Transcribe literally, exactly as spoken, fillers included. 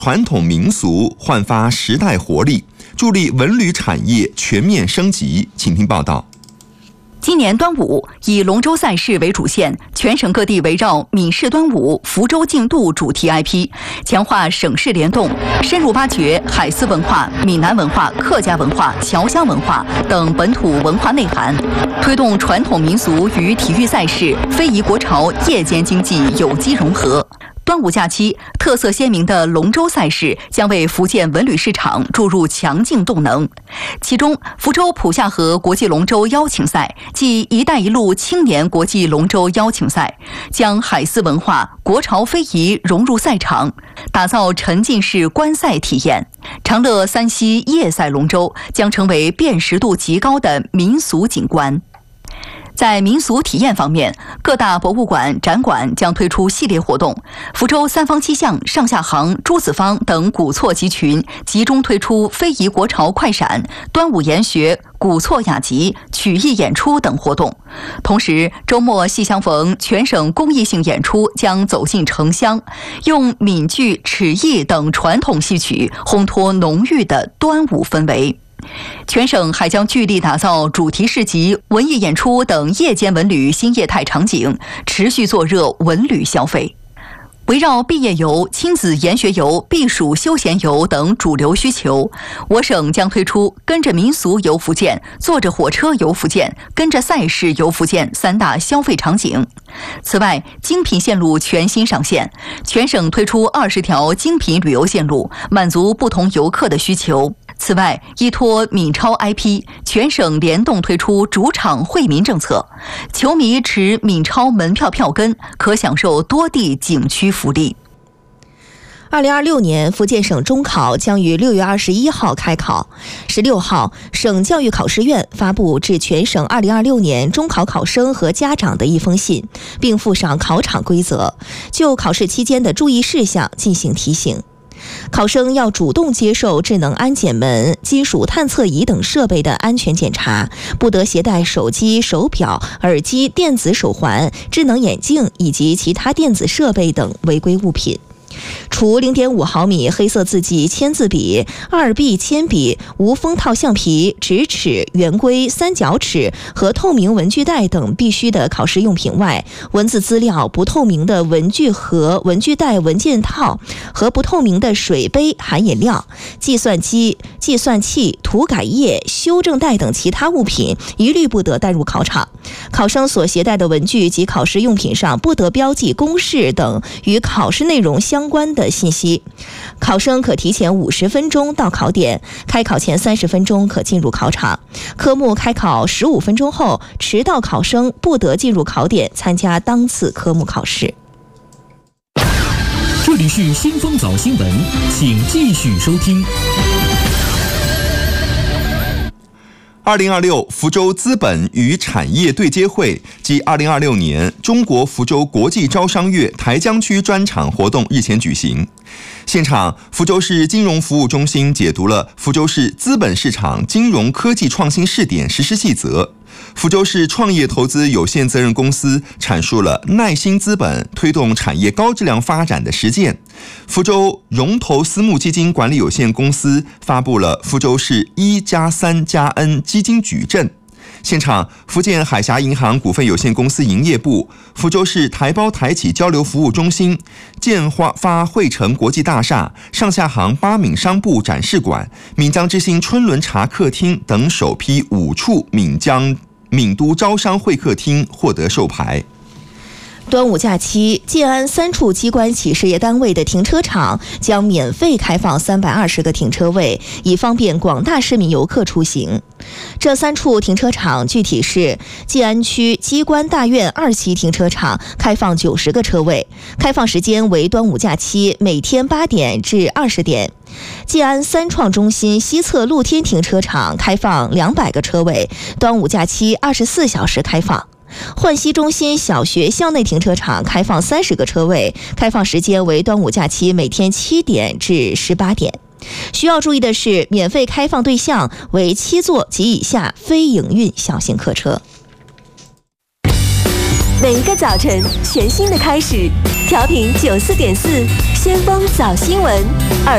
传统民俗，焕发时代活力，助力文旅产业全面升级。请听报道。 今年端午以龙舟赛事为主线，全省各地围绕闽式端午、福州竞渡主题 I P， 强化省市联动，深入挖掘海丝文化、闽南文化、客家文化、侨乡文化等本土文化内涵，推动传统民俗与体育赛事、非遗国潮夜间经济有机融合。端午假期，特色鲜明的龙舟赛事将为福建文旅市场注入强劲动能。其中，福州浦夏河国际龙舟邀请赛暨“一带一路”青年国际龙舟邀请赛，将海丝文化、国潮非遗融入赛场，打造沉浸式观赛体验。长乐三溪夜赛龙舟将成为辨识度极高的民俗景观。在民俗体验方面，各大博物馆、展馆将推出系列活动。福州三坊七巷、上下行、朱子坊等古厝集群集中推出非遗国潮快闪、端午研学、古厝雅集、曲艺演出等活动。同时，周末戏相逢全省公益性演出将走进城乡，用闽剧、曲艺等传统戏曲烘托浓郁的端午氛围。全省还将聚力打造主题市集、文艺演出等夜间文旅新业态场景，持续做热文旅消费。围绕毕业游、亲子研学游、避暑休闲游等主流需求，我省将推出跟着民俗游福建、坐着火车游福建、跟着赛事游福建三大消费场景。此外，精品线路全新上线，全省推出二十条精品旅游线路，满足不同游客的需求。此外，依托闽超 I P， 全省联动推出主场惠民政策，球迷持闽超门票票根，可享受多地景区福利。 二零二六年福建省中考将于六月二十一号开考。十六号，省教育考试院发布致全省二零二六年中考考生和家长的一封信，并附上考场规则，就考试期间的注意事项进行提醒。考生要主动接受智能安检门、金属探测仪等设备的安全检查，不得携带手机、手表、耳机、电子手环、智能眼镜以及其他电子设备等违规物品。除 零点五毫米黑色字迹签字笔、二 B 铅笔、无封套橡皮、直尺、圆规、三角尺和透明文具袋等必须的考试用品外，文字资料、不透明的文具盒、文具袋、文件套和不透明的水杯、含饮料、计算机、计算器、涂改液、修正带等其他物品一律不得带入考场。考生所携带的文具及考试用品上不得标记公式等与考试内容相关的信息。考生可提前五十分钟到考点，开考前三十分钟可进入考场。科目开考十五分钟后，迟到考生不得进入考点参加当次科目考试。 这里是先锋早新闻，请继续收听。 二零二六福州资本与产业对接会暨二零二六年中国福州国际招商月台江区专场活动日前举行。现场，福州市金融服务中心解读了福州市资本市场金融科技创新试点实施细则。福州市创业投资有限责任公司阐述了耐心资本推动产业高质量发展的实践。福州融投私募基金管理有限公司发布了福州市一加三加 N 基金矩阵。现场，福建海峡银行股份有限公司营业部、福州市台胞台企交流服务中心、建发汇城国际大厦、上下行八闽商部展示馆、闽江之星春轮茶客厅等首批五处闽江闽都招商会客厅获得授牌。 端午假期，建安三处机关企事业单位的停车场将免费开放三百二十个停车位，以方便广大市民游客出行。这三处停车场具体是：建安区机关大院二期停车场开放九十个车位，开放时间为端午假期每天八点至二十点。建安三创中心西侧露天停车场开放两百个车位，端午假期二十四小时开放。焕西中心小学校内停车场开放三十个车位，开放时间为端午假期每天七点至十八点。需要注意的是，免费开放对象为七座及以下非营运小型客车。 每一个早晨，全新的开始，调频九四点四，先锋早新闻。